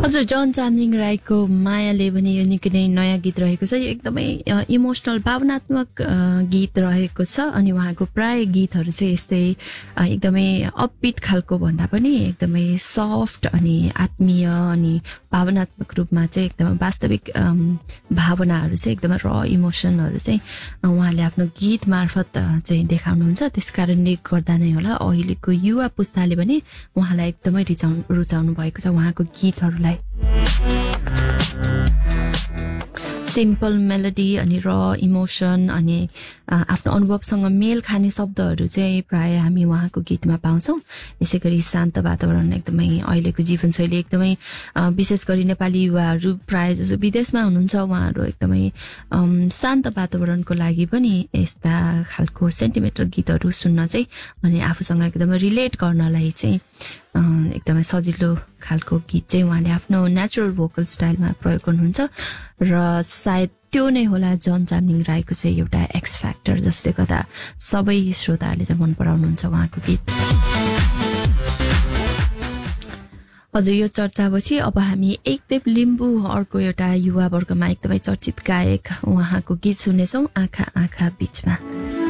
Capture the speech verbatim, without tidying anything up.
हजुर जन चामलिङ राईको मायाले भने यो निकै नै नयाँ गीत रहेको छ। यो एकदमै इमोसनल भावनात्मक गीत रहेको छ अनि उहाँको प्राय गीतहरू चाहिँ यस्तै एकदमै अपबिट खालको भन्दा पनि एकदमै सफ्ट अनि आत्मीय अनि भावनात्मक रूपमा चाहिँ एकदमै वास्तविक भावनाहरू चाहिँ एकदमै र इमोसनहरू चाहिँ उहाँले आफ्नो गीत मार्फत चाहिँ देखाउनुहुन्छ। त्यस कारणले गर्दा नै होला अहिलेको युवा पुस्ताले पनि उहाँलाई एकदमै रुचाउनु रुचाउनु भएको छ उहाँको गीतहरूलाई। सिम्पल मेलोडी अनि र इमोसन अनि आफ्नो अनुभवसँग मेल खाने शब्दहरू चाहिँ प्राय हामी उहाँको गीतमा पाउँछौँ। यसै गरी शान्त वातावरण एकदमै अहिलेको जीवनशैली एकदमै विशेष गरी नेपाली युवाहरू प्राय जसो विदेशमा हुनुहुन्छ उहाँहरू एकदमै शान्त वातावरणको लागि पनि यस्ता खालको सेन्टिमेन्टल गीतहरू सुन्न चाहिँ अनि आफूसँग एकदमै रिलेट गर्नलाई चाहिँ एकदमै सजिलो खालको गीत चाहिँ उहाँले आफ्नो नेचुरल भोकल स्टाइलमा प्रयोग गर्नुहुन्छ र सायद त्यो नै होला जन चामलिङ राईको चाहिँ एउटा एक्स फ्याक्टर जसले गर्दा सबै श्रोताहरूले चाहिँ मन पराउनुहुन्छ उहाँको गीत। हजुर यो चर्चापछि अब हामी एकदेव लिम्बू अर्को एउटा युवा वर्गमा एकदमै चर्चित गायक उहाँको गीत सुन्नेछौँ आँखा आँखा बीचमा।